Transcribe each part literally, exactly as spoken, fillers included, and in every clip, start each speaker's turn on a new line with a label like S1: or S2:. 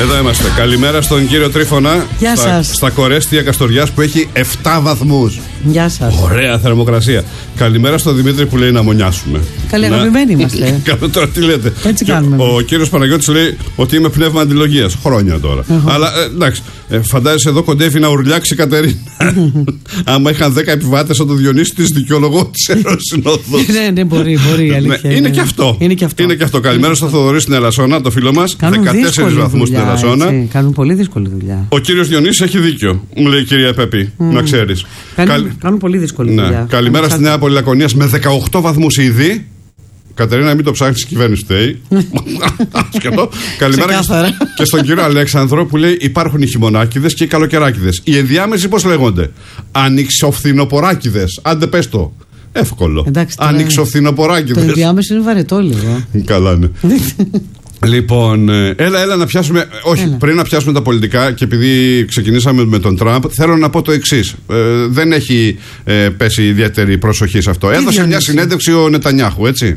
S1: Εδώ είμαστε. Καλημέρα στον κύριο Τρίφωνα.
S2: Γεια
S1: στα,
S2: σας.
S1: Στα Κορέστια Καστοριάς που έχει επτά βαθμούς.
S2: Γεια σας.
S1: Ωραία θερμοκρασία. Καλημέρα στον Δημήτρη που λέει να μονιάσουμε.
S2: Καλή, αγαπημένοι είμαστε.
S1: Καλό, τώρα τι λέτε.
S2: Έτσι κάνουμε.
S1: Ο, ο κύριος Παναγιώτης λέει ότι είμαι πνεύμα αντιλογίας. Χρόνια τώρα. Uh-huh. Αλλά ε, εντάξει. Ε, φαντάζεσαι εδώ κοντεύει να ουρλιάξει η Κατερίνα. Άμα είχαν δέκα επιβάτες από το Διονύση της δικαιολογώ της Αεροσυνόδου.
S2: Ναι, ναι, μπορεί, μπορεί. Αλήθεια,
S1: είναι και αυτό.
S2: Είναι και αυτό.
S1: Είναι και αυτό. Καλημέρα στο Θοδωρή στην Ελασσόνα, το φίλο μας.
S2: δεκατέσσερις
S1: βαθμούς στην Ελασσόνα.
S2: Κάνουν πολύ δύσκολη δουλειά.
S1: Ο κύριος Διονύσης έχει δίκιο, μου λέει η κυρία Πέπη. Mm. Να ξέρεις.
S2: Κάνουν, Καλ... κάνουν πολύ δύσκολη
S1: ναι.
S2: δουλειά.
S1: Καλημέρα στη Νέα Πολυλακωνίας με δεκαοκτώ βαθμούς ήδη. Κατερίνα, μην το ψάχνεις, η κυβέρνηση φταίει. Καλημέρα και, και στον κύριο Αλέξανδρο που λέει: υπάρχουν οι χειμωνάκηδες και οι καλοκαιράκηδες. Οι ενδιάμεσοι πώς λέγονται? Ανοιξοφθινοποράκηδες. Άντε πες το. Εύκολο. Ανοιξοφθινοποράκηδες.
S2: Το ενδιάμεσο είναι βαρετό λίγο.
S1: Καλά, ναι. Λοιπόν, έλα, έλα να πιάσουμε. Όχι, έλα. Πριν να πιάσουμε τα πολιτικά, και επειδή ξεκινήσαμε με τον Τραμπ, θέλω να πω το εξής. Ε, δεν έχει ε, πέσει ιδιαίτερη προσοχή σε αυτό. Τι έδωσε διόνυση. Μια συνέντευξη ο Νετανιάχου, έτσι.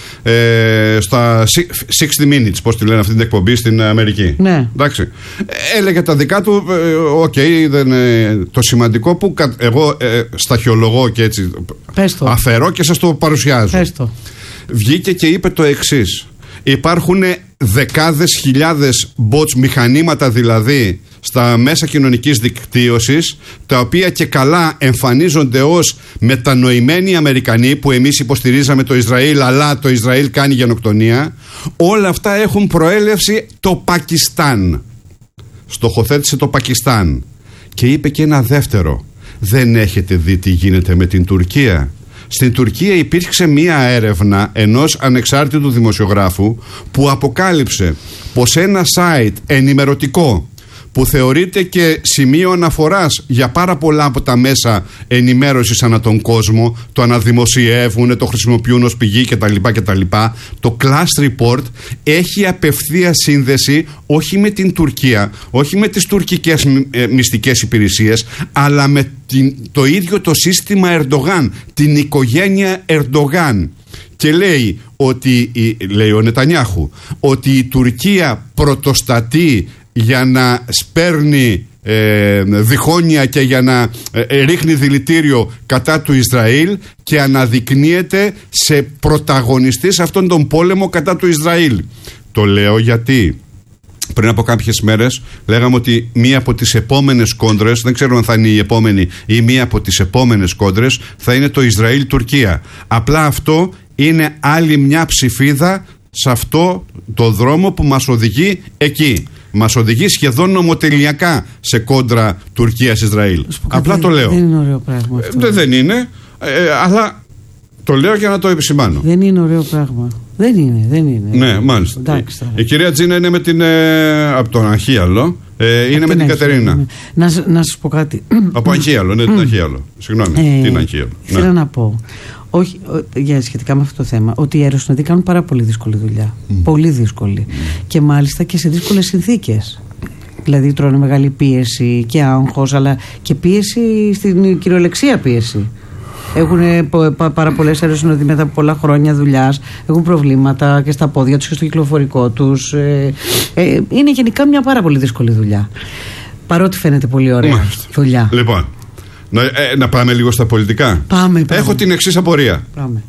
S1: Ε, στα εξήντα Minutes, πώς τη λένε αυτή την εκπομπή στην Αμερική.
S2: Ναι.
S1: Εντάξει. Έλεγε τα δικά του. Οκ, ε, okay, ε, το σημαντικό που κα, εγώ ε, σταχυολογώ και έτσι. Αφαιρώ και σας το παρουσιάζω.
S2: Πες το.
S1: Βγήκε και είπε το εξής. Υπάρχουν δεκάδες χιλιάδες bots, μηχανήματα δηλαδή, στα μέσα κοινωνικής δικτύωσης, τα οποία και καλά εμφανίζονται ως μετανοημένοι Αμερικανοί, που εμείς υποστηρίζαμε το Ισραήλ, αλλά το Ισραήλ κάνει γενοκτονία. Όλα αυτά έχουν προέλευση το Πακιστάν. Στοχοθέτησε το Πακιστάν. Και είπε και ένα δεύτερο. Δεν έχετε δει τι γίνεται με την Τουρκία? Στην Τουρκία υπήρξε μία έρευνα ενός ανεξάρτητου δημοσιογράφου που αποκάλυψε πως ένα site ενημερωτικό που θεωρείται και σημείο αναφοράς για πάρα πολλά από τα μέσα ενημέρωσης ανά τον κόσμο, το αναδημοσιεύουν, το χρησιμοποιούν ως πηγή κτλ. κτλ. Το Class Report έχει απευθεία σύνδεση όχι με την Τουρκία, όχι με τις τουρκικές ε, μυστικές υπηρεσίες, αλλά με την, το ίδιο το σύστημα Ερντογάν, την οικογένεια Ερντογάν. Και λέει ότι, λέει ο Νετανιάχου, ότι η Τουρκία πρωτοστατεί για να σπέρνει ε, διχόνια και για να ε, ρίχνει δηλητήριο κατά του Ισραήλ και αναδεικνύεται σε πρωταγωνιστή σε αυτόν τον πόλεμο κατά του Ισραήλ. Το λέω γιατί πριν από κάποιες μέρες λέγαμε ότι μία από τις επόμενες κόντρες, δεν ξέρω αν θα είναι η επόμενη ή μία από τις επόμενες κόντρες, θα είναι το Ισραήλ-Τουρκία. Απλά αυτό είναι άλλη μια ψηφίδα σε αυτό το δρόμο που μας οδηγεί εκεί. Μας οδηγεί σχεδόν νομοτελειακά σε κόντρα Τουρκίας-Ισραήλ. Απλά
S2: δεν,
S1: το λέω.
S2: Δεν είναι ωραίο πράγμα αυτό.
S1: Ε, δεν είναι, ε, αλλά το λέω για να το επισημάνω.
S2: Δεν είναι ωραίο πράγμα. Δεν είναι, δεν είναι.
S1: Ναι, μάλιστα.
S2: Εντάξει,
S1: η, η κυρία Τζίνα είναι με την, ε, από τον Αχίαλο. Ε, είναι με την Κατερίνα.
S2: Ναι. Να, να σας πω κάτι.
S1: Από Αχίαλο, ναι, την Αχίαλο. Συγγνώμη,
S2: ε,
S1: την Αχίαλο.
S2: Θέλω
S1: ναι.
S2: να πω. Όχι, για σχετικά με αυτό το θέμα, ότι οι αεροσυνοδοί κάνουν πάρα πολύ δύσκολη δουλειά. Mm. Πολύ δύσκολη. Mm. Και μάλιστα και σε δύσκολες συνθήκες. Δηλαδή τρώνε μεγάλη πίεση και άγχος, αλλά και πίεση στην κυριολεξία πίεση. Έχουν πάρα πολλές αεροσυνοδοί μετά από πολλά χρόνια δουλειάς. Έχουν προβλήματα και στα πόδια τους και στο κυκλοφορικό τους. Ε, ε, είναι γενικά μια πάρα πολύ δύσκολη δουλειά. Παρότι φαίνεται πολύ ωραία mm. δουλειά.
S1: Λοιπόν. Να, ε, να πάμε λίγο στα πολιτικά.
S2: Πάμε, πάμε.
S1: Έχω την εξής απορία.
S2: Πάμε.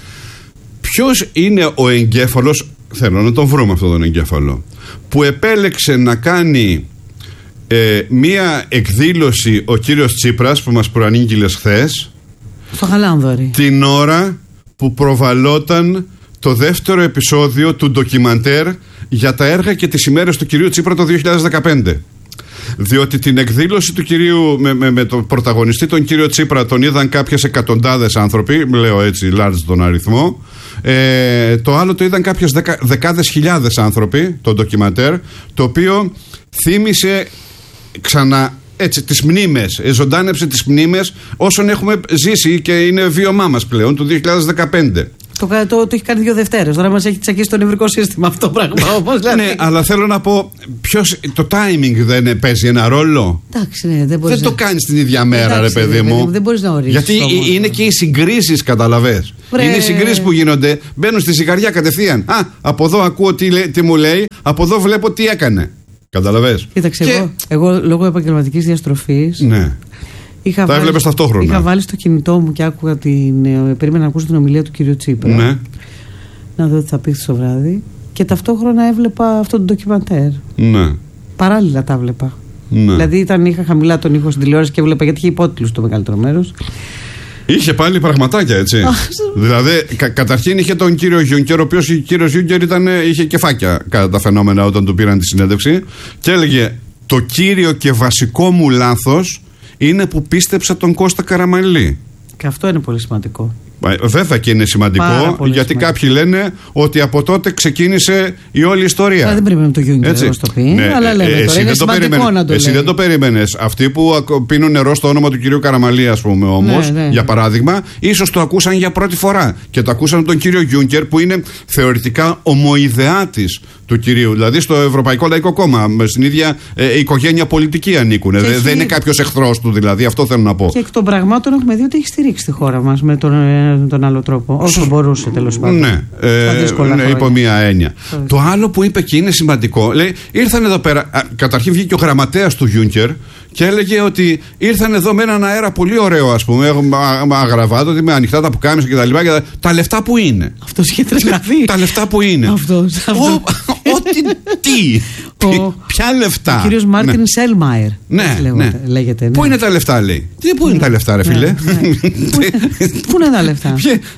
S1: Ποιος είναι ο εγκέφαλος, θέλω να τον βρούμε αυτόν τον εγκέφαλο, που επέλεξε να κάνει ε, μία εκδήλωση ο κύριος Τσίπρας που μας προανήγγειλες χθες,
S2: στο Χαλάνδορη,
S1: την ώρα που προβαλόταν το δεύτερο επεισόδιο του ντοκιμαντέρ για τα έργα και τις ημέρες του κυρίου Τσίπρα το δύο χιλιάδες δεκαπέντε. Διότι την εκδήλωση του κυρίου με, με, με τον πρωταγωνιστή τον κύριο Τσίπρα τον είδαν κάποιες εκατοντάδες άνθρωποι, λέω έτσι large τον αριθμό, ε, το άλλο το είδαν κάποιες δεκα, δεκάδες χιλιάδες άνθρωποι, το ντοκιμαντέρ, το οποίο θύμισε ξανά έτσι τις μνήμες, ζωντάνεψε τις μνήμες όσων έχουμε ζήσει και είναι βίωμά μας πλέον του δύο χιλιάδες δεκαπέντε. Το,
S2: το, το, το έχει κάνει δύο Δευτέρες. Τώρα μας έχει τσακίσει το νευρικό σύστημα αυτό πράγμα. Όπως λέτε.
S1: Ναι, αλλά θέλω να πω, ποιος, το timing δεν παίζει ένα ρόλο.
S2: Εντάξει, ναι, δεν
S1: δεν
S2: να...
S1: το κάνεις την ίδια μέρα,
S2: εντάξει,
S1: ρε παιδί μου.
S2: Δεν, δεν μπορείς να ορίσεις.
S1: Γιατί όμως, είναι και οι συγκρίσεις, καταλαβες. Βρε... Είναι οι συγκρίσεις που γίνονται. Μπαίνουν στη ζυγαριά κατευθείαν. Α, από εδώ ακούω τι, τι μου λέει, από εδώ βλέπω τι έκανε. Καταλαβες.
S2: Κοίταξε,
S1: και...
S2: εγώ, εγώ λόγω επαγγελματικής διαστροφής.
S1: Ναι.
S2: Είχα
S1: τα έβλεπες ταυτόχρονα.
S2: Είχα βάλει στο κινητό μου και άκουγα την. Περίμενα να ακούσω την ομιλία του κύριου Τσίπρα.
S1: Ναι.
S2: Να δω τι θα πει το βράδυ. Και ταυτόχρονα έβλεπα αυτό το ντοκιμαντέρ.
S1: Ναι.
S2: Παράλληλα τα έβλεπα.
S1: Ναι.
S2: Δηλαδή ήταν, είχα χαμηλά τον ήχο στην τηλεόραση και έβλεπα, γιατί είχε υπότιτλους το μεγαλύτερο μέρος.
S1: Είχε πάλι πραγματάκια, έτσι. Δηλαδή, κα, καταρχήν είχε τον κύριο Γιούνκερ, ο οποίος ο κύριος Γιούνκερ ήταν, είχε κεφάκια κατά τα φαινόμενα όταν του πήραν τη συνέντευξη. Και έλεγε: το κύριο και βασικό μου λάθος είναι που πίστεψα τον Κώστα Καραμανλή.
S2: Και αυτό είναι πολύ σημαντικό.
S1: Βέβαια και είναι σημαντικό, γιατί σημαντικό. Κάποιοι λένε ότι από τότε ξεκίνησε η όλη ιστορία.
S2: Α, δεν πρέπει να το Γιούνκερ να το πει, ναι, αλλά λέμε ε, τώρα, είναι σημαντικό να το
S1: Εσύ
S2: λέει.
S1: δεν το περίμενες. Αυτοί που πίνουν νερό στο όνομα του κυρίου Καραμανλή, ας πούμε, όμως, ναι, ναι. για παράδειγμα, ίσως το ακούσαν για πρώτη φορά. Και το ακούσαν τον κύριο Γιούνκερ, που είναι θεωρητικά ομοειδεάτης του κυρίου. Δηλαδή στο Ευρωπαϊκό Λαϊκό Κόμμα, στην ίδια ε, οικογένεια πολιτική ανήκουν. Δεν έχει... είναι κάποιος εχθρός του, δηλαδή, αυτό θέλω να πω.
S2: Και εκ των πραγμάτων έχουμε δει ότι έχει στηρίξει τη χώρα μας με τον, ε, τον άλλο τρόπο. Όσο μπορούσε, τέλος πάντων.
S1: Ναι, ε, ναι υπό μία έννοια. Sorry. Το άλλο που είπε και είναι σημαντικό, λέει, ήρθαν εδώ πέρα. Α, καταρχήν βγήκε ο γραμματέας του Γιούνκερ και έλεγε ότι ήρθαν εδώ με έναν αέρα πολύ ωραίο, ας πούμε, αγραβάτο, με ανοιχτά τα πουκάμισα κτλ. Τα, τα λεφτά που είναι.
S2: Αυτός είχε τρελαθεί.
S1: Τα λεφτά που είναι.
S2: Αυτός.
S1: Ό,τι. Τι. Ποια λεφτά.
S2: Ο κύριος Μάρτιν
S1: ναι.
S2: Σέλμαϊρ.
S1: Ναι, ναι.
S2: Λέγεται, ναι.
S1: Πού είναι τα λεφτά, λέει. Τι, πού είναι τα λεφτά, ρε φίλε.
S2: Πού είναι τα λεφτά.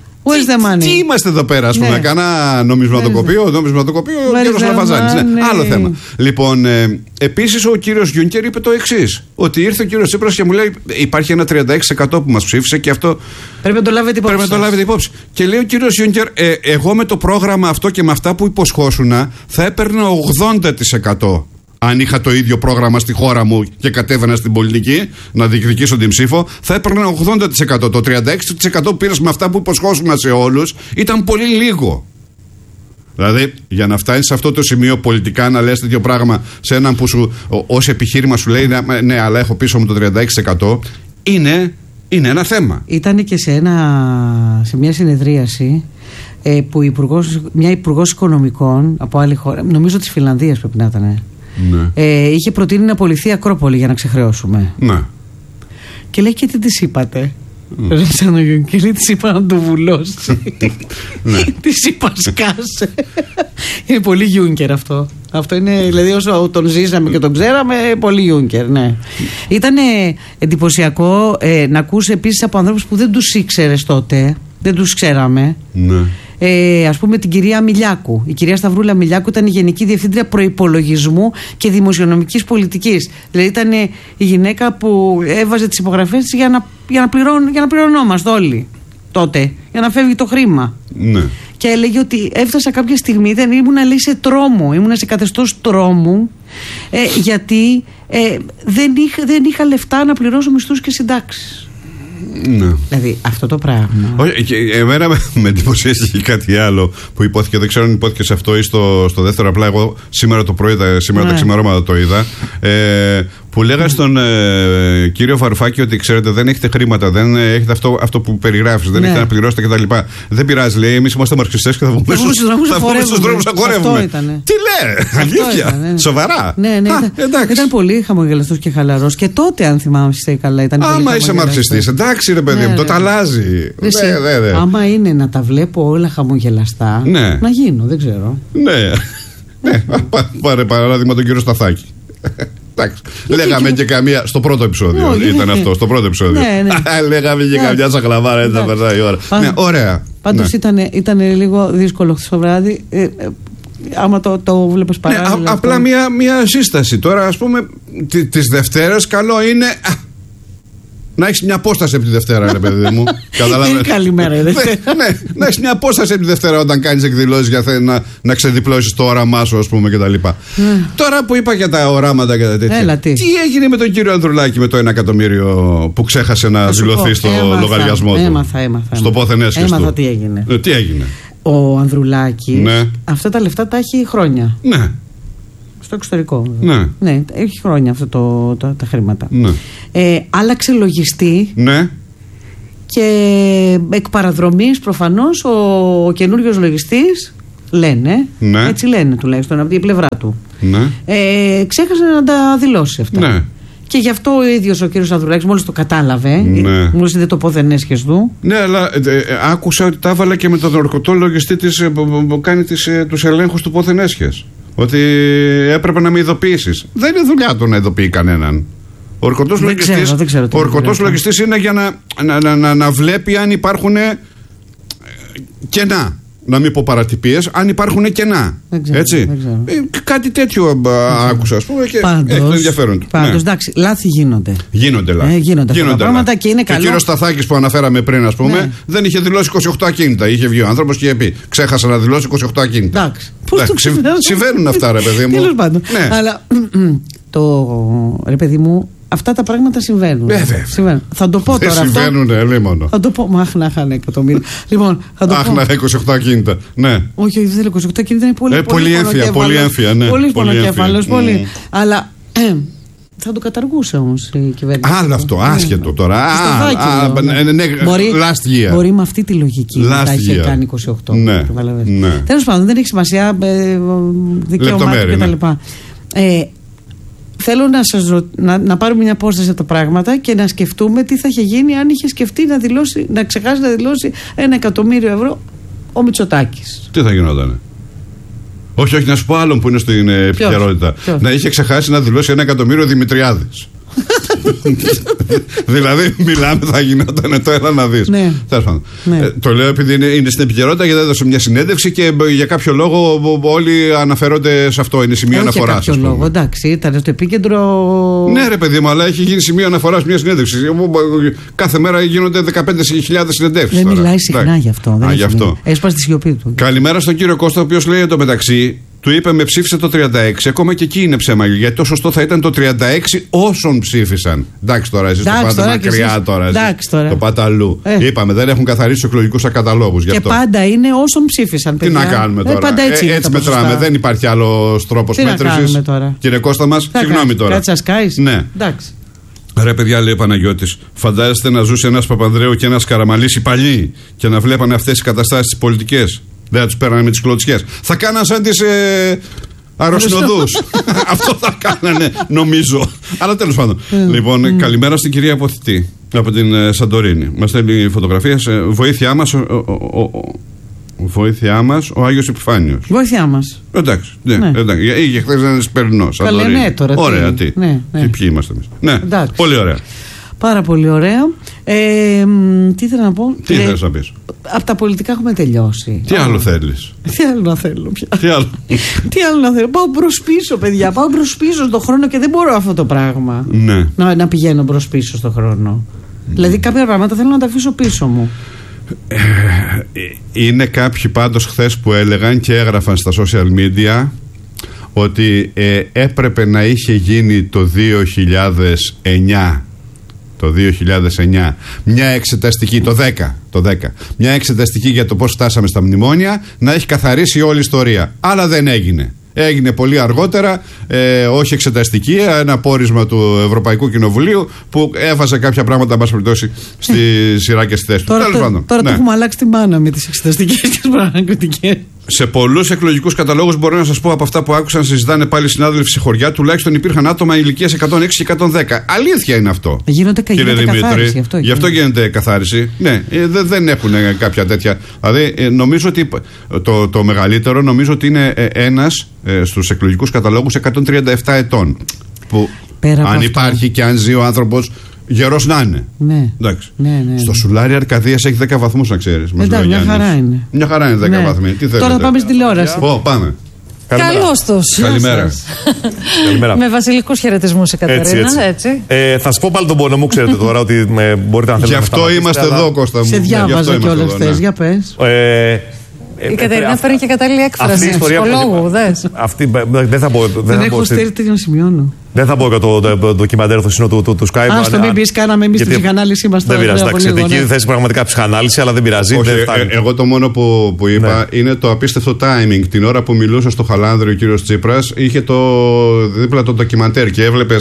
S1: Τι, τι είμαστε εδώ πέρα, ας πούμε, ναι. Κανένα νομισματοκοπείο, νομισματοκοπείο, ο κύριος Λαφαζάνης. Ναι. Ναι. Άλλο θέμα. Λοιπόν, ε, επίσης ο κύριος Γιούνκερ είπε το εξής: ότι ήρθε ο κύριος Τσίπρας και μου λέει: υπάρχει ένα τριάντα έξι τοις εκατό που μας ψήφισε και αυτό
S2: πρέπει να το λάβετε υπόψη.
S1: Πρέπει να το λάβετε υπόψη. Και λέει ο κύριος Γιούνκερ: ε, εγώ με το πρόγραμμα αυτό και με αυτά που υποσχόσουνα θα έπαιρνα ογδόντα τοις εκατό. Αν είχα το ίδιο πρόγραμμα στη χώρα μου και κατέβαινα στην πολιτική να διεκδικήσω την ψήφο, θα έπαιρνα ογδόντα τοις εκατό. Το τριάντα έξι τοις εκατό που πήρες με αυτά που υποσχόσουνα σε όλους ήταν πολύ λίγο. Δηλαδή, για να φτάνεις σε αυτό το σημείο πολιτικά να λες τέτοιο πράγμα σε έναν που σου, ως επιχείρημα σου λέει ναι, αλλά έχω πίσω μου το τριάντα έξι τοις εκατό, είναι, είναι ένα θέμα.
S2: Ήταν και σε, ένα, σε μια συνεδρίαση ε, που υπουργός, μια υπουργός οικονομικών από άλλη χώρα, νομίζω της Φινλανδίας πρέπει να ήταν. Ναι. Ε, είχε προτείνει να απολυθεί η Ακρόπολη για να ξεχρεώσουμε.
S1: Ναι.
S2: Και λέει: και τι της είπατε. Ρώτησαν ο Γιούνκερ και λέει: της είπα να το βουλώσει. Της είπα σκάσε. Είναι πολύ Γιούνκερ αυτό. Αυτό είναι, δηλαδή, όσο τον ζήσαμε και τον ξέραμε, πολύ Γιούνκερ, ναι. Ήταν εντυπωσιακό ε, να ακούσει επίσης από ανθρώπους που δεν τους ήξερες τότε, δεν τους ξέραμε. Ναι. Ε, ας πούμε την κυρία Μιλιάκου. Η κυρία Σταυρούλα Μιλιάκου ήταν η Γενική Διευθύντρια Προϋπολογισμού και Δημοσιονομικής Πολιτικής. Δηλαδή ήταν η γυναίκα που έβαζε τις υπογραφές της για να, για να, πληρών, για να πληρωνόμαστε όλοι τότε, για να φεύγει το χρήμα. Ναι. Και έλεγε ότι έφτασα κάποια στιγμή, δεν ήμουνα, λέει, σε τρόμο, ήμουνα σε καθεστώς τρόμου, ε, γιατί ε, δεν, είχα, δεν είχα λεφτά να πληρώσω μισθούς και συντάξεις. Ναι. Δηλαδή αυτό το πράγμα.
S1: Όχι, και εμένα με εντυπωσίασε και κάτι άλλο που υπόθηκε. Δεν ξέρω αν υπόθηκε σε αυτό ή στο, στο δεύτερο. Απλά εγώ σήμερα το πρωί, σήμερα ναι. τα ξημερώματα το είδα. Ε, που λέγα στον ε, κύριο Βαρουφάκη ότι ξέρετε δεν έχετε χρήματα, δεν έχετε αυτό, αυτό που περιγράφεις, δεν ναι. έχετε να πληρώσετε κτλ. Δεν πειράζει, λέει, εμείς είμαστε μαρξιστές και θα βγούμε στους δρόμους να χορεύουμε. Τι λέει, αλήθεια, σοβαρά.
S2: Ναι, ναι, Α, ήταν, ήταν πολύ χαμογελαστός και χαλαρός. Και τότε, αν θυμάμαι καλά, ήταν πολύ.
S1: Άμα είσαι μαρξιστής, εντάξει ρε παιδί μου, τότε αλλάζει.
S2: Άμα είναι να τα βλέπω όλα χαμογελαστά, να γίνω, δεν ξέρω.
S1: Ναι, πάρε παράδειγμα τον κύριο Σταθάκη. Εντάξει. Λέγαμε και καμία. Στο πρώτο επεισόδιο ήταν αυτό. Στο πρώτο επεισόδιο. Λέγαμε και καμιά σαγλαβάρα, έτσι θα περνάει η ώρα. Ωραία.
S2: Πάντως ήταν λίγο δύσκολο χθες το βράδυ. Άμα το βλέπεις παράλληλα.
S1: Απλά μια σύσταση. Τώρα, ας πούμε, τις Δευτέρες καλό είναι να έχεις μια απόσταση από τη Δευτέρα, ρε παιδί μου.
S2: Είναι καλημέρα η Δευτέρα.
S1: Ναι, να έχεις μια απόσταση από τη Δευτέρα όταν κάνεις εκδηλώσεις για να, να ξεδιπλώσεις το όραμά σου, ας πούμε, κτλ. Τώρα που είπα για τα οράματα και τα τέτοια.
S2: Έλα, τι.
S1: τι έγινε με τον κύριο Ανδρουλάκη με το ένα εκατομμύριο που ξέχασε να δηλωθεί στο
S2: έμαθα,
S1: λογαριασμό του.
S2: Έμαθα, έμαθα.
S1: Στο πόθεν έσχεστο.
S2: Έμαθα τι έγινε.
S1: Ε, τι έγινε.
S2: Ο Ανδρουλάκης ναι. αυτά τα λεφτά τα έχει χρόνια.
S1: Ναι.
S2: Στο εξωτερικό.
S1: Ναι.
S2: ναι. Έχει χρόνια αυτά το, τα, τα χρήματα.
S1: Ναι.
S2: Ε, άλλαξε λογιστή.
S1: Ναι.
S2: Και εκ παραδρομής προφανώς ο, ο καινούριος λογιστής Λένε,
S1: ναι.
S2: έτσι λένε τουλάχιστον από την πλευρά του.
S1: Ναι.
S2: Ε, ξέχασε να τα δηλώσει αυτά.
S1: Ναι.
S2: Και γι' αυτό ο ίδιος ο κύριος Ανδρουλάκης μόλις το κατάλαβε,
S1: ναι.
S2: μόλις είδε το πόθεν έσχες του.
S1: Ναι, αλλά ε, ε, άκουσα ότι τα έβαλε και με τον ορκωτό λογιστή της, ε, που, που κάνει τις, ε, τους ελέγχους του πόθεν έσχες. Ότι έπρεπε να με ειδοποιήσεις. Δεν είναι δουλειά του να ειδοποιεί κανέναν. Ο ορκωτός λογιστής, ο ορκωτός λογιστής είναι για να, να, να, να, να βλέπει αν υπάρχουν ε, κενά. Να μην πω παρατυπίες, αν υπάρχουν κενά.
S2: Δεν ξέρω,
S1: έτσι.
S2: Δεν ξέρω.
S1: Ε, κάτι τέτοιο α, άκουσα, ας πούμε, και
S2: πάντως,
S1: έχει το ενδιαφέρον του.
S2: Πάντως,
S1: ναι.
S2: εντάξει, λάθη γίνονται.
S1: Γίνονται λάθη.
S2: Ε, γίνονται
S1: γίνονται
S2: αυτά τα πράγματα και είναι καλό.
S1: Και ο κύριος Σταθάκης που αναφέραμε πριν, ας πούμε, ναι. δεν είχε δηλώσει είκοσι οκτώ ακίνητα. Είχε βγει ο άνθρωπος και είχε πει: ξέχασα να δηλώσει είκοσι οκτώ ακίνητα.
S2: Εντάξει.
S1: Εντάξει, συμβαίνουν αυτά, ρε παιδί μου.
S2: Τέλος πάντων.
S1: Ναι.
S2: Αλλά το ρε παιδί μου. Αυτά τα πράγματα συμβαίνουν.
S1: Ε,
S2: συμβαίνουν. Θα το πω
S1: δεν
S2: τώρα.
S1: Συμβαίνουν, ελίμονο.
S2: Θα το πω. Μα αχ, να είχαν εκατομμύρια. Λοιπόν, θα το
S1: αχ,
S2: πω.
S1: να είκοσι οκτώ ακίνητα. Ναι.
S2: Όχι, όχι, δεν θέλω είκοσι οκτώ ακίνητα. Είναι πολύ,
S1: ε, πολύ, πολύ έμφυα. Πολύ έμφυα, ναι.
S2: Πολύ πονοκέφαλος. Πολύ. Αλλά ε, θα το καταργούσε όμως η κυβέρνηση.
S1: Άλλο αυτό, άσχετο τώρα. Last year.
S2: Μπορεί με αυτή τη λογική να τα είχε κάνει είκοσι οκτώ. Τέλος πάντων, δεν έχει σημασία. Δικαιωμάτια κτλ. Θέλω να, σας ρω... να, να πάρουμε μια απόσταση από τα πράγματα και να σκεφτούμε τι θα είχε γίνει αν είχε σκεφτεί να, δηλώσει, να ξεχάσει να δηλώσει ένα εκατομμύριο ευρώ ο Μητσοτάκης.
S1: Τι θα γινότανε? Όχι, όχι, να σου πω άλλον που είναι στην επικαιρότητα. Να είχε ξεχάσει να δηλώσει ένα εκατομμύριο Δημητριάδης. Δηλαδή, μιλάμε, θα γινόταν το ένα να δεις.
S2: Ναι.
S1: Ναι. Ε, το λέω επειδή είναι, είναι στην επικαιρότητα, γιατί έδωσε μια συνέντευξη και για κάποιο λόγο όλοι αναφέρονται σε αυτό. Είναι σημείο αναφοράς.
S2: Για κάποιο λόγο, εντάξει, ήταν στο επίκεντρο.
S1: Ναι, ρε παιδί μου, αλλά έχει γίνει σημείο αναφοράς μια συνέντευξη. Κάθε μέρα γίνονται δεκαπέντε χιλιάδες συνεντεύξεις.
S2: Δεν μιλάει συχνά
S1: εντάξει.
S2: γι' αυτό.
S1: Α, γι' αυτό.
S2: Έσπασε τη σιωπή του.
S1: Καλημέρα στον κύριο Κώστα, ο οποίος λέει εντωμεταξύ. Του είπε με ψήφισε το τριάντα έξι. Ακόμα και εκεί είναι ψέμα. Γιατί το σωστό θα ήταν το τριάντα έξι όσων ψήφισαν. Εντάξει τώρα, εσείς το πάτε μακριά εσείς... τώρα. Εσείς τώρα. Το πάτε αλλού. Ε. Είπαμε, δεν έχουν καθαρίσει τους εκλογικούς καταλόγους.
S2: Και αυτό. Πάντα είναι όσων ψήφισαν.
S1: Παιδιά. Τι να κάνουμε τώρα. Ε,
S2: πάντα έτσι
S1: ε, έτσι μετράμε. Δεν υπάρχει άλλος τρόπος μέτρησης. Κύριε Κώστα μας, συγγνώμη τώρα.
S2: Κάτσε ασκάεις.
S1: Ναι.
S2: Εντάξει.
S1: Ρε παιδιά, λέει ο Παναγιώτης, φαντάζεστε να ζούσε ένας Παπανδρέου και ένας Καραμαλής οι παλιοί και να βλέπανε αυτές τις καταστάσεις τις πολιτικές. Δεν θα τους πέρανε με τις κλωτσιές. Θα κάναν σαν τις ε, αρρωσινοδούς. Αυτό θα κάνανε, νομίζω. Αλλά τέλος πάντων. Λοιπόν, mm. καλημέρα στην κυρία Αποθητή από την ε, Σαντορίνη. Μας στέλνει φωτογραφίες. Ε, βοήθειά μας ο, ο, ο, ο, βοήθειά μας ο Άγιος Επιφάνιος.
S2: Βοήθειά μας.
S1: Εντάξει, ναι, ναι. εντάξει. Είχε χθες ένα Σπερινό.
S2: Καλέ, ναι, τώρα.
S1: Ωραία, τι.
S2: Ναι, ναι.
S1: Τι ποιοι είμαστε εμείς. Ναι, εντάξει. Πολύ ωραία.
S2: Πάρα πολύ ωραία. Ε, τι ήθελα να πω.
S1: Τι θέλεις να πεις?
S2: Από τα πολιτικά έχουμε τελειώσει.
S1: Τι άλλο θέλεις?
S2: Τι άλλο να θέλω πια.
S1: Τι άλλο,
S2: Τι άλλο να θέλω. Πάω μπρος πίσω, παιδιά. Πάω μπρος πίσω στον χρόνο και δεν μπορώ αυτό το πράγμα.
S1: Ναι.
S2: Να, να πηγαίνω μπρος πίσω στον χρόνο. Mm. Δηλαδή κάποια πράγματα θέλω να τα αφήσω πίσω μου.
S1: Ε, είναι κάποιοι πάντως χθες που έλεγαν και έγραφαν στα social media ότι ε, έπρεπε να είχε γίνει το δύο χιλιάδες εννιά. Το δύο χιλιάδες εννιά μια εξεταστική, το δέκα, το δέκα, μια εξεταστική για το πώς φτάσαμε στα μνημόνια, να έχει καθαρίσει όλη η ιστορία. Αλλά δεν έγινε. Έγινε πολύ αργότερα, ε, όχι εξεταστική, ένα πόρισμα του Ευρωπαϊκού Κοινοβουλίου που έβαζε κάποια πράγματα, εν πάση περιπτώσει, στη σειρά και στη θέση του.
S2: Τώρα,
S1: Τέλος πάντων,
S2: τώρα
S1: ναι.
S2: το έχουμε αλλάξει τη μάνα με τις εξεταστικές και τις πραγματικές.
S1: Σε πολλούς εκλογικούς καταλόγους, μπορώ να σας πω από αυτά που άκουσαν, συζητάνε πάλι συνάδελφοι σε χωριά, τουλάχιστον υπήρχαν άτομα ηλικίας εκατόν έξι και εκατόν δέκα. Αλήθεια είναι αυτό.
S2: Γίνονται,
S1: κύριε
S2: γίνεται καθάριση. Αυτό,
S1: γι' αυτό γίνεται καθάριση. Ναι, ε, δε, δεν έχουν κάποια τέτοια. Δηλαδή, ε, νομίζω ότι το, το μεγαλύτερο νομίζω ότι είναι ε, ένας ε, στους εκλογικούς καταλόγους εκατόν τριάντα επτά ετών. Που
S2: Πέρα
S1: αν υπάρχει και αν ζει ο άνθρωπος. Γερός να είναι.
S2: Ναι.
S1: Εντάξει.
S2: Ναι, ναι,
S1: στο Σουλάρι Αρκαδίας έχει δέκα βαθμούς, να ξέρεις.
S2: Εντάξει, μια χαρά είναι.
S1: Μια χαρά είναι δέκα
S2: ναι.
S1: βαθμοί. Τι
S2: Τώρα
S1: θέλετε?
S2: πάμε στην τηλεόραση.
S1: Ω, πάμε.
S3: Καλώς τους.
S1: Καλημέρα.
S3: Καλημέρα. Με βασιλικούς χαιρετισμούς, Κατερίνα. Έτσι, έτσι. έτσι.
S4: Ε, θα σας πω πάλι τον πόνο μου, ξέρετε τώρα ότι με, μπορείτε να θέλετε.
S1: Γι' αυτό είμαστε
S4: αλλά...
S1: εδώ, Κώστα μου.
S2: Σε διάβαζα κιόλας χθες, ναι. Για πες.
S3: Ε, Η Κατερίνα φέρνει και κατάλληλη έκφραση ψυχολόγου, δες.
S4: Αυτή δεν θα πω.
S2: Δεν έχω στέλνει τέτοιο να σημειώνω.
S4: Δεν θα πω για το ντοκιμαντέρ στο σύνολο του Skype.
S2: Α, το μην πει, κάναμε εμείς την ψυχανάλυση μας.
S4: Δεν πειράζει. Εντάξει, εκεί θες πραγματικά ψυχανάλυση, αλλά δεν πειράζει.
S1: Εγώ το μόνο που είπα είναι το απίστευτο timing. Την ώρα που μιλούσε στο Χαλάνδρη ο κύριος Τσίπρας, είχε δίπλα το ντοκιμαντέρ και έβλεπες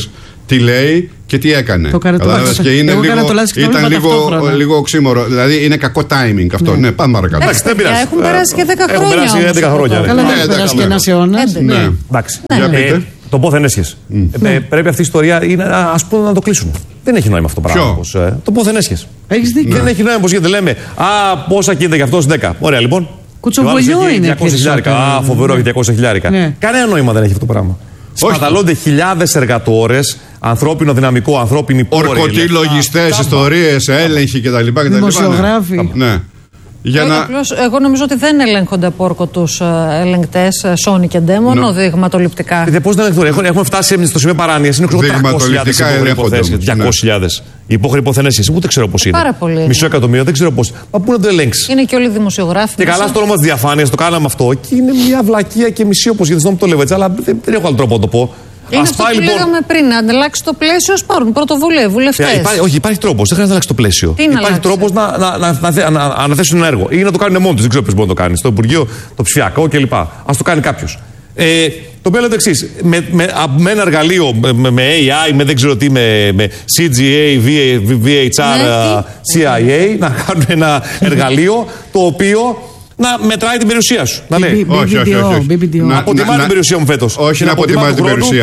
S1: τι λέει και τι έκανε.
S2: Το έκανε το λάθος.
S1: Και είναι
S2: Εγώ
S1: λίγο,
S2: το λάθος
S1: ήταν λίγο, λίγο οξύμορο. Δηλαδή είναι κακό timing αυτό. Ναι, ναι πάμε παρακάτω.
S3: Εντάξει, δεν πειράζει. Έχουν περάσει και δέκα χρόνια.
S4: Έχουν περάσει έντεκα χρόνια.
S2: Καλά, δεν έχουν περάσει και ένα αιώνα.
S4: Ναι. Εντάξει. Το πόθεν έσχεσαι. Πρέπει αυτή η ιστορία ας πούμε να το κλείσουμε. Δεν έχει νόημα αυτό το πράγμα. Το πόθεν έσχεσαι.
S2: Έχεις δίκιο.
S4: Δεν έχει νόημα πως γιατί λέμε α, πόσα κοίτα για αυτός δέκα. Ωραία λοιπόν.
S2: Κουτσομπολιό είναι.
S4: διακόσια χιλιάρικα. Α, φοβερό για διακόσια χιλιάρικα. Ναι. Κανένα νόημα δεν έχει αυτό το πράγμα. Σπαταλώνται χιλιάδες εργατόρες, ανθρώπινο δυναμικό, ανθρώπινη πόρη.
S1: Ορκωτοί λογιστές, ιστορίες, έλεγχοι κτλ.
S2: Δημοσιογράφοι.
S1: Ναι. Για
S3: εγώ,
S1: να...
S3: απλώς, εγώ νομίζω ότι δεν ελέγχονται από ορκωτούς ελεγκτές, Sony και Ντέ, μόνο ναι. δειγματοληπτικά.
S4: Ε, πώς δεν ελέγχονται, έχουμε φτάσει στο σημείο παράνοιας. Είναι τριακόσιες χιλιάδες διακόσιες χιλιάδες. Οι υπόχρεοι υποθενέσεις, ούτε ξέρω πώς είναι.
S3: Πάρα πολύ.
S4: Μισό εκατομμύριο, δεν ξέρω πώς. Μα πού να το ελέγξει.
S3: Είναι και όλοι οι δημοσιογράφοι.
S4: Και καλά στο όνομα της διαφάνειας το κάναμε αυτό και είναι μια βλακεία και μισή όπως γιατί δεν το λέω έτσι, αλλά δεν, δεν έχω άλλο τρόπο να το πω.
S3: Είναι αυτό που λοιπόν... λέγαμε πριν, να αλλάξει το πλαίσιο, ας πάρουν πρωτοβουλία, βουλευτές.
S4: Υπάρχει, όχι, υπάρχει τρόπος, δεν χρειάζεται να αλλάξει το πλαίσιο.
S3: Τι
S4: υπάρχει τρόπος να, να, να, να, να αναθέσουν ένα έργο ή να το κάνουν μόνοι τους. Δεν ξέρω ποιος μπορεί να το κάνει. Στο Υπουργείο, το ψηφιακό κλπ. Ας το κάνει κάποιος. Ε, το οποίο είναι το εξής. Με, με, με ένα εργαλείο, με, με έι άι, με δεν ξέρω τι, με, με σι τζι έι, βι έιτς αρ, σι άι έι, να κάνουν ένα εργαλείο το οποίο να μετράει την περιουσία σου. Να λέει.
S1: Όχι, όχι, όχι.
S4: Να αποτιμά την περιουσία μου φέτος.
S1: Όχι να αποτιμά την περιουσία.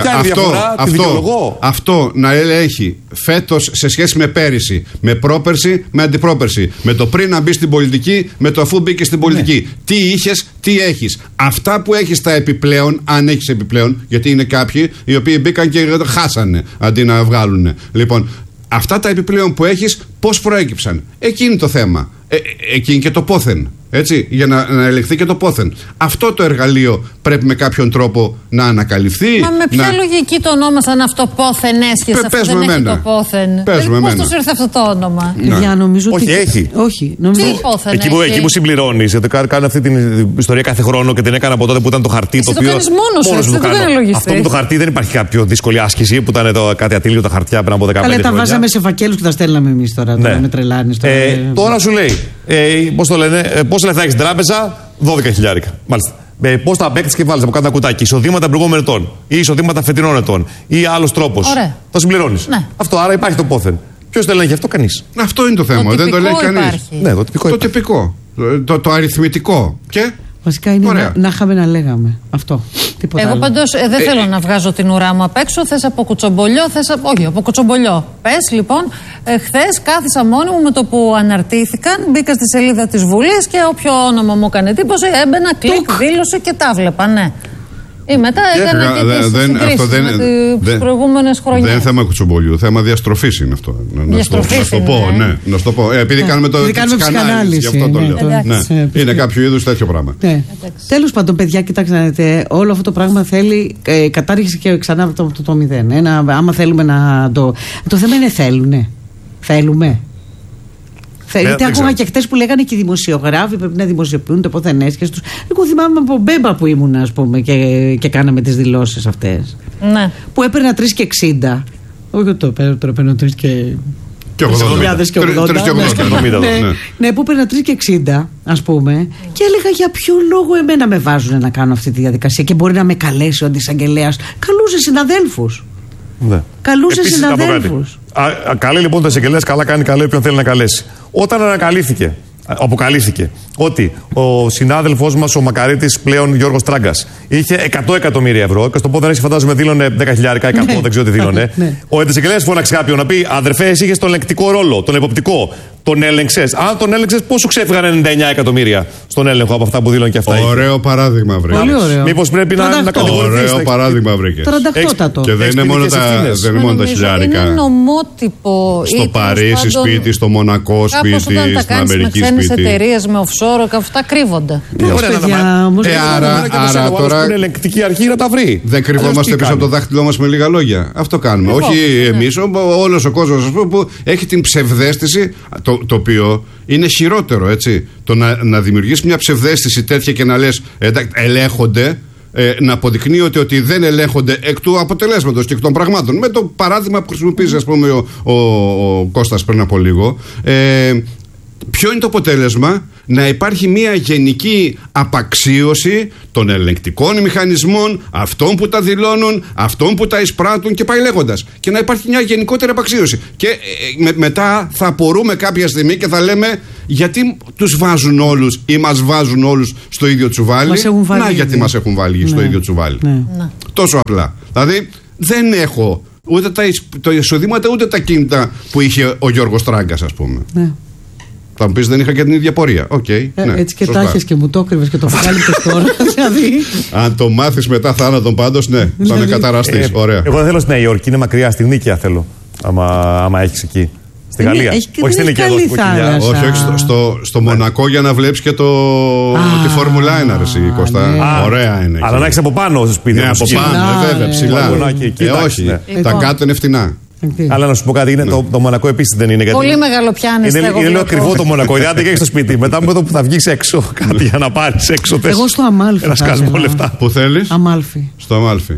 S1: Αυτό να ελέγχει φέτος σε σχέση με πέρυσι, με πρόπερσι, με αντιπρόπερσι. Με το πριν να μπει στην πολιτική, με το αφού μπήκε στην πολιτική. Τι είχες, τι έχεις. Αυτά που έχεις τα επιπλέον, αν έχεις επιπλέον, γιατί είναι κάποιοι οι οποίοι μπήκαν και χάσανε αντί να βγάλουν. Λοιπόν, αυτά τα επιπλέον που έχεις, πώς προέκυψαν. Εκεί είναι το θέμα. Ε, εκεί είναι και το πόθεν. Έτσι, για να, να ελεγχθεί και το πόθεν. Αυτό το εργαλείο πρέπει με κάποιον τρόπο να ανακαλυφθεί.
S3: Μα με ποια να... λογική το ονόμασαν αυτό πόθεν έσχεσαι, αυτό δεν έχει το πόθεν.
S1: Πες με
S3: πώς τους ήρθε αυτό το όνομα.
S2: Ναι. Για, νομίζω
S4: όχι,
S2: ότι...
S4: έχει.
S2: Όχι, νομίζω...
S3: Τι πόθεν
S4: εκεί, που, εκεί που συμπληρώνεις, γιατί κάνω αυτή την ιστορία κάθε χρόνο και την έκανα από τότε που ήταν το χαρτί.
S3: Εσύ
S4: το οποίο
S3: το κάνεις μόνος σου, δεν το κάνει λογιστής.
S4: Αυτό με το χαρτί δεν υπάρχει κάποιο δύσκολη άσκηση που ήταν το, κάτι ατήλιο τα χαρτιά πριν από δεκαπέντε χρόνια.
S2: Καλά, τα βάζαμε σε φακέλους και τα στέλναμε εμείς τώρα. Με τρελάνεις.
S4: Τώρα σου λέει, πώς το λένε, πόσα λεφτά έχεις στην τράπεζα, δώδεκα χιλιάρικα. Μάλιστα. Ε, πώς τα απέκτησες και βάλεις από κάτω ένα κουτάκι. Εισοδήματα προηγούμενων ετών ή εισοδήματα φετινών ετών ή άλλος τρόπος. Το συμπληρώνεις. Ναι. Αυτό άρα υπάρχει το πόθεν. Ποιος το ελέγχει αυτό, κανείς.
S1: Αυτό είναι το θέμα. Το δεν το ελέγχει κανείς.
S4: Ναι, το τυπικό.
S1: Το, τυπικό. Το, το αριθμητικό. Και.
S2: Βασικά είναι να, να είχαμε να λέγαμε. Αυτό. Τίποτα
S3: Εγώ πάντως ε, δεν ε, θέλω ε, να βγάζω την ουρά μου απ' έξω. Θες από κουτσομπολιό, θες από... Όχι, από κουτσομπολιό. Πες λοιπόν, ε, χθες κάθισα μόνη μου με το που αναρτήθηκαν. Μπήκα στη σελίδα της Βουλής και όποιο όνομα μου έκανε εντύπωση, έμπαινα, κλικ, δήλωση και τα βλέπα. Ναι. Ή μετά έκανα και τις συγκρίσεις με τις προηγούμενες χρονιές.
S1: Δεν είναι θέμα κουτσομπολιού, θέμα διαστροφής είναι αυτό.
S3: Διαστροφής
S1: να στο πω, ναι. Να στο πω. Επειδή κάνουμε το ψυχανάλυση, γι' αυτό το λέω. Είναι κάποιο είδους τέτοιο πράγμα.
S2: Τέλος πάντων, παιδιά, κοιτάξτε να δείτε, όλο αυτό το πράγμα θέλει κατάργηση και ξανά από το μηδέν. Άμα θέλουμε να το... Το θέμα είναι θέλουνε. Θέλουμε. Γιατί άκουγα και χτες που λέγανε και οι δημοσιογράφοι πρέπει να δημοσιοποιούν το πόθεν έσχεσαι τους. Εγώ θυμάμαι από μπέμπα που ήμουν, ας πούμε, και, και κάναμε τις δηλώσεις αυτές.
S3: Ναι.
S2: Που έπαιρνα τρεις και εξήντα. Όχι το παίρνω, τώρα παίρνω τρεις και.
S1: Και ογδόντα.
S2: Ναι, που έπαιρνα τρεις και εξήντα, ας πούμε, και έλεγα για ποιο λόγο εμένα με βάζουν να κάνω αυτή τη διαδικασία και μπορεί να με καλέσει ο αντισαγγελέας. Καλούσε συναδέλφους.
S4: Ναι.
S2: Καλούσε συναδέλφους.
S4: Καλεί λοιπόν το εισαγγελέας, καλά κάνει, καλέ όποιον θέλει να καλέσει. Όταν ανακαλύφθηκε, αποκαλύφθηκε ότι ο συνάδελφός μας, ο Μακαρίτης πλέον Γιώργος Τράγκας, είχε εκατό εκατομμύρια ευρώ και στο πόδι έχει φαντάζομαι δήλωνε δέκα χιλιάρικα, εκατό, ναι, δεν ξέρω τι δήλωνε. Ναι. Ο εισαγγελέας φώναξε κάποιον να πει: αδερφέ, εσύ είχες τον ελεγκτικό ρόλο, τον εποπτικό. Τον έλεγξες. Αν τον έλεγξες, πόσο ξέφυγαν ενενήντα εννέα εκατομμύρια στον έλεγχο από αυτά που δήλωνε και αυτά.
S1: Ωραίο παράδειγμα βρήκε.
S2: Πολύ ωραίο.
S4: Μήπως πρέπει να, να κατηγορηθείς.
S1: Ωραίο παράδειγμα βρήκε.
S2: Τραντακτότατο.
S1: Και δεν είναι μόνο τα, δεν είναι μόνο τα χιλιάρικα.
S3: Είναι νομότυπο.
S1: Στο Παρίσι σπίτι, στο Μονακό σπίτι, στην Αμερική σπίτι.
S3: Με ξένες εταιρείες, με offshore και αυτά κρύβονται.
S1: Άρα τώρα.
S4: Η ελεγκτική αρχή να τα βρει.
S1: Δεν κρυβόμαστε πίσω από το δάχτυλό μας με λίγα λόγια. Αυτό κάνουμε. Όχι εμείς, όλος ο κόσμος που έχει την ψευδαίσθηση. Το οποίο είναι χειρότερο, έτσι. Το να, να δημιουργήσει μια ψευδαίσθηση τέτοια και να λες εντάξει, ελέγχονται, ε, να αποδεικνύει ότι, ότι δεν ελέγχονται εκ του αποτελέσματος και εκ των πραγμάτων. Με το παράδειγμα που χρησιμοποίησε, ας πούμε, ο, ο, ο Κώστας πριν από λίγο. Ε, ποιο είναι το αποτέλεσμα? Να υπάρχει μια γενική απαξίωση των ελεγκτικών μηχανισμών, αυτών που τα δηλώνουν, αυτών που τα εισπράττουν και πάει λέγοντας. Και να υπάρχει μια γενικότερη απαξίωση. Και ε, με, μετά θα απορούμε κάποια στιγμή και θα λέμε γιατί τους βάζουν όλους ή μας βάζουν όλους στο ίδιο τσουβάλι.
S2: Μας έχουν βάλει
S1: να
S2: ήδη.
S1: γιατί μας έχουν βάλει ναι. στο ίδιο τσουβάλι.
S2: Ναι.
S1: Τόσο απλά. Δηλαδή δεν έχω ούτε τα, τα εισοδήματα ούτε τα κίνητα που είχε ο Γιώργος Τράγκας, ας πούμε.
S2: Ναι.
S1: Θα μου πεις δεν είχα και την ίδια πορεία. Okay,
S2: ε,
S1: ναι,
S2: έτσι και
S1: σωστά.
S2: τα έχεις και μου το έκρυβες και το βγάλεις τώρα. Δηλαδή.
S1: Αν το μάθεις μετά θάνατον πάντως, ναι, θα με καταραστείς.
S4: Ε,
S1: Ωραία.
S4: Εγώ δεν θέλω στη Νέα Υόρκη, είναι μακριά, στη Νίκαια θέλω. Άμα, άμα έχεις εκεί. Στη
S2: Είναι,
S4: Γαλλία.
S2: έχει,
S4: όχι στην Νίκαια,
S2: καλή θάλασσα.
S1: Όχι, όχι, στο, στο, στο Μονακό για να βλέπεις και το,
S2: Α,
S1: τη Φόρμουλα ένα, ρε εσύ, Κώστα.
S2: ναι.
S1: Ωραία είναι.
S4: Αλλά να έχεις από πάνω στο σπίτι.
S1: Ναι, από πάνω, βέβαια, ψηλά. Ε, όχι, τα κάτω είναι φτηνά.
S4: Αλλά να σου πω κάτι, είναι το, το Μονακό επίσης δεν είναι. Γιατί
S3: πολύ μεγάλο πιάνεστε.
S4: Είναι, είναι λίγο ακριβό το Μονακό. Δηλαδή δεν έχεις στο σπίτι. Μετά με το που θα βγεις έξω, κάτι για να πάρεις έξω.
S2: Εγώ στο Αμάλφι.
S4: Ένα σκάσιμο λεφτά.
S1: Πού θέλεις?
S2: Αμάλφι.
S1: Στο Αμάλφι.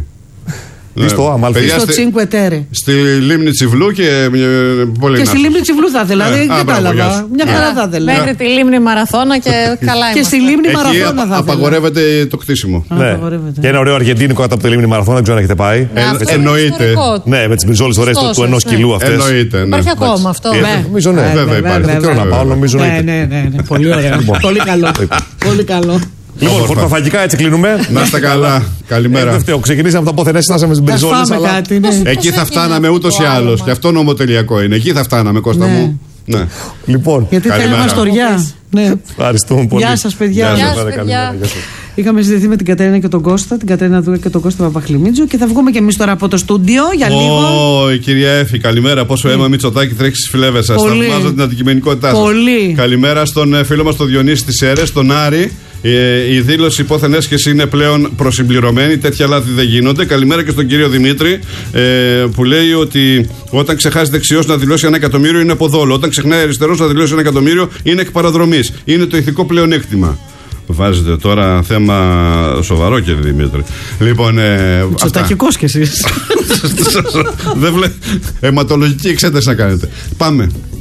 S4: Τι στο Αμάλφι?
S2: Στο Τσίνκουε Τέρε.
S1: Στη λίμνη Τσιβλού και πολύ.
S2: Και στη λίμνη Τσιβλού θα ήθελα. Δηλαδή δεν κατάλαβα. Μια χαρά θα ήθελα.
S3: Μέχρι τη λίμνη Μαραθώνα και καλά είμαστε.
S2: Και στη λίμνη Μαραθώνα θα ήθελα.
S1: Απαγορεύεται το κτίσιμο.
S4: Ναι. Και ένα ωραίο αργεντίνικο κάτω από τη λίμνη Μαραθώνα, δεν ξέρω αν έχετε πάει.
S1: Εννοείται.
S4: Ναι, με τις μπριζόλες ωραίες του ενός κιλού αυτές.
S1: Εννοείται.
S3: Υπάρχει ακόμα αυτό.
S4: Νομίζω ναι.
S1: Βέβαια υπάρχει.
S4: Δεν ξέρω να πάω, νομίζω
S2: ναι. Ναι, ναι, ναι. Πολύ ωραίο. Πολύ καλό. Πολύ καλό.
S4: Λοιπόν, χορτοφαγικά έτσι κλείνουμε.
S1: Να είστε καλά. Καλημέρα.
S4: Δεν φταίω. Ξεκινήσαμε από τα πόθεν, έφτασαμε στις μπριζόλες.
S1: Εκεί θα φτάναμε ούτως ή άλλως. Και αυτό νομοτελειακό είναι. Εκεί θα φτάναμε, Κώστα μου. Ναι.
S4: Λοιπόν,
S2: γιατί θέλουμε μαστοριά. Ναι.
S4: Ευχαριστούμε πολύ.
S2: Γεια σας, παιδιά.
S3: Γεια σας, παιδιά.
S2: Είχαμε συζητηθεί με την Κατερίνα και τον Κώστα, την Κατερίνα Δούκα και τον Κώστα Παπαχλημίτζο και θα βγούμε και εμείς τώρα από το στούντιο για λίγο.
S1: Ω, η κυρία Έφη, καλημέρα. Πόσο αίμα Μητσοτάκη τρέχει στις φλέβες σας. Θαυμάζω την αντικειμενικότητά σας.
S2: Πολύ.
S1: Καλημέρα στον φίλο μας τον Διονύση της Σέρες, τον Άρη. Ε, η δήλωση υπόθεν έσχεση είναι πλέον προσυμπληρωμένη. Τέτοια λάθη δεν γίνονται. Καλημέρα και στον κύριο Δημήτρη, ε, που λέει ότι όταν ξεχάσει δεξιός να δηλώσει ένα εκατομμύριο είναι από δόλο. Όταν ξεχνάει αριστερός να δηλώσει ένα εκατομμύριο είναι εκ παραδρομής. Είναι το ηθικό πλεονέκτημα. Βάζετε τώρα θέμα σοβαρό, κύριε Δημήτρη. Λοιπόν, ε,
S2: Μητσοτακικός κι εσείς.
S1: Δεν βλέ... Αιματολογική εξέταση να κάνετε. Πάμε.